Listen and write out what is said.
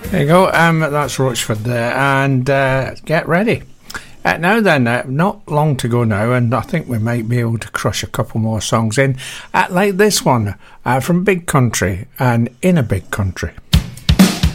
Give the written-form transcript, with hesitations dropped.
There you go. That's Rochford there, and get ready. Now then, not long to go now, and I think we might be able to crush a couple more songs in, like this one from Big Country and In a Big Country.